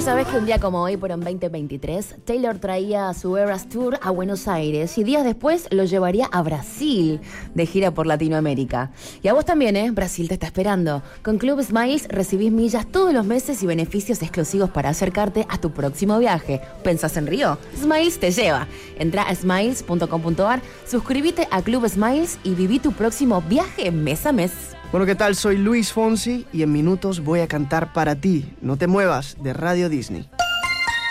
sabés que un día como hoy, pero en 2023, Taylor traía su Eras Tour a Buenos Aires y días después lo llevaría a Brasil de gira por Latinoamérica. Y a vos también, Brasil te está esperando. Con Club Smiles recibís millas todos los meses y beneficios exclusivos para acercarte a tu próximo viaje. ¿Pensás en Río? Smiles te lleva. Entrá a smiles.com.ar, suscríbete a Club Smiles y viví tu próximo viaje mes a mes. Bueno, ¿qué tal? Soy Luis Fonsi y en minutos voy a cantar para ti. No te muevas, de Radio Disney.